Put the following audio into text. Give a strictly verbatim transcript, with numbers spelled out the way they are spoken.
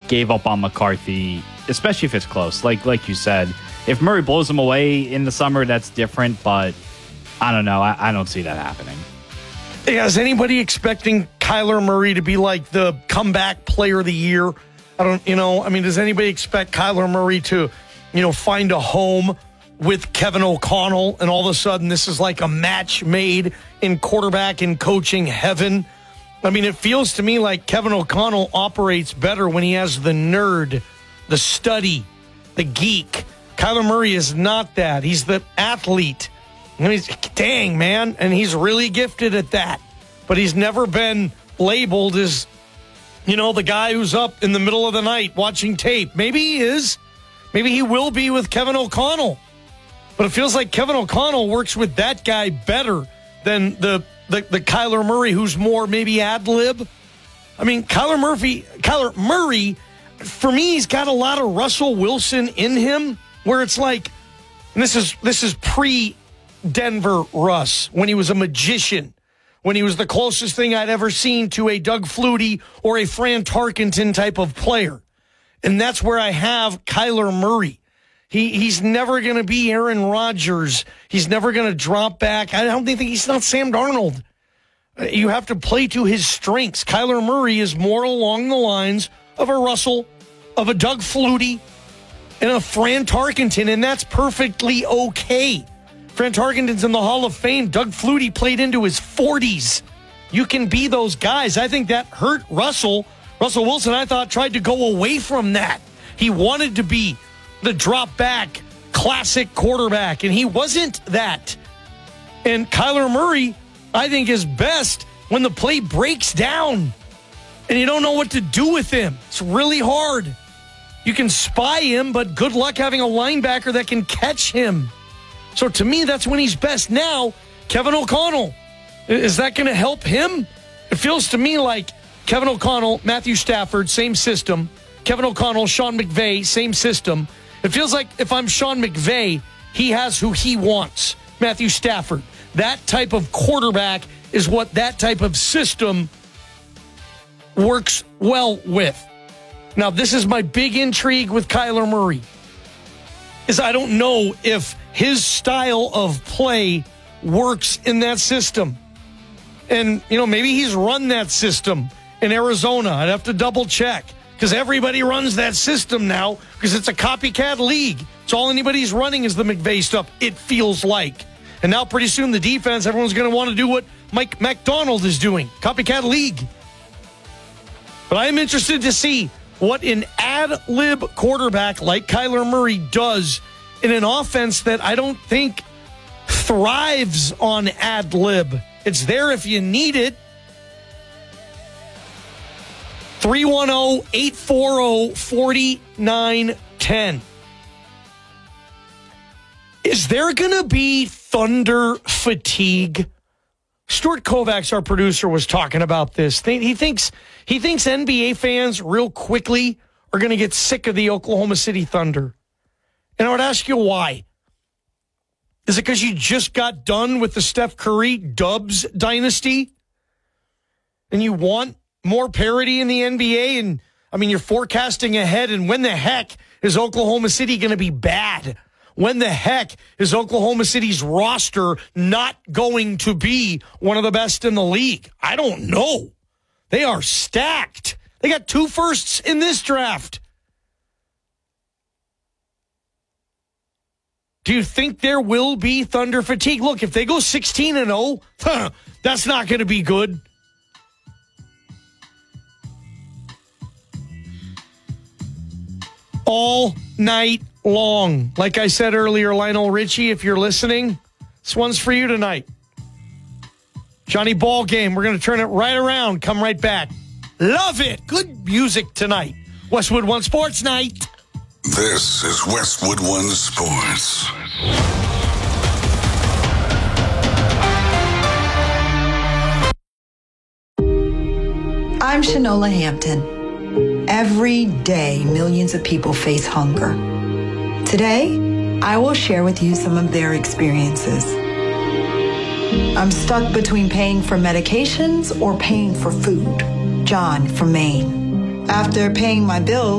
gave up on McCarthy, especially if it's close. Like like you said, if Murray blows him away in the summer, that's different. But I don't know. I, I don't see that happening. Yeah, is anybody expecting Kyler Murray to be like the comeback player of the year? I don't, you know, I mean, does anybody expect Kyler Murray to, you know, find a home with Kevin O'Connell and all of a sudden this is like a match made in quarterback and coaching heaven? I mean, it feels to me like Kevin O'Connell operates better when he has the nerd, the study, the geek. Kyler Murray is not that. He's the athlete. I mean, dang, man. And he's really gifted at that. But he's never been labeled as, you know, the guy who's up in the middle of the night watching tape. Maybe he is. Maybe he will be with Kevin O'Connell. But it feels like Kevin O'Connell works with that guy better than the the, the Kyler Murray who's more maybe ad lib. I mean, Kyler Murphy, Kyler Murray, for me, he's got a lot of Russell Wilson in him where it's like, and this is this is pre Denver Russ, when he was a magician, when he was the closest thing I'd ever seen to a Doug Flutie or a Fran Tarkenton type of player. And that's where I have Kyler Murray. He He's never going to be Aaron Rodgers. He's never going to drop back. I don't think he's not Sam Darnold. You have to play to his strengths. Kyler Murray is more along the lines of a Russell, of a Doug Flutie, and a Fran Tarkenton, and that's perfectly okay. Fran Tarkenton's in the Hall of Fame. Doug Flutie played into his forties. You can be those guys. I think that hurt Russell. Russell Wilson, I thought, tried to go away from that. He wanted to be the drop-back, classic quarterback, and he wasn't that. And Kyler Murray, I think, is best when the play breaks down and you don't know what to do with him. It's really hard. You can spy him, but good luck having a linebacker that can catch him. So to me, that's when he's best. Now, Kevin O'Connell, is that going to help him? It feels to me like Kevin O'Connell, Matthew Stafford, same system. Kevin O'Connell, Sean McVay, same system. It feels like if I'm Sean McVay, he has who he wants, Matthew Stafford. That type of quarterback is what that type of system works well with. Now, this is my big intrigue with Kyler Murray, is I don't know if his style of play works in that system. And, you know, maybe he's run that system in Arizona. I'd have to double check because everybody runs that system now because it's a copycat league. So all anybody's running is the McVay stuff, it feels like. And now pretty soon the defense, everyone's going to want to do what Mike McDonald is doing, copycat league. But I am interested to see what an ad-lib quarterback like Kyler Murray does in an offense that I don't think thrives on ad-lib. It's there if you need it. three one zero, eight four zero, four nine one zero. Is there going to be Thunder fatigue? Stuart Kovacs, our producer, was talking about this. He thinks he thinks N B A fans real quickly are going to get sick of the Oklahoma City Thunder. And I would ask you why. Is it because you just got done with the Steph Curry Dubs dynasty? And you want more parity in the N B A? And, I mean, you're forecasting ahead. And when the heck is Oklahoma City going to be bad? When the heck is Oklahoma City's roster not going to be one of the best in the league? I don't know. They are stacked. They got two firsts in this draft. Do you think there will be Thunder fatigue? Look, if they go sixteen and oh, huh, that's not going to be good. All night long. Like I said earlier, Lionel Richie, if you're listening, this one's for you tonight. Johnny Ball Game. We're going to turn it right around. Come right back. Love it. Good music tonight. Westwood One Sports Night. This is Westwood One Sports. I'm Shanola Hampton. Every day, millions of people face hunger. Today, I will share with you some of their experiences. I'm stuck between paying for medications or paying for food. John from Maine. After paying my bill,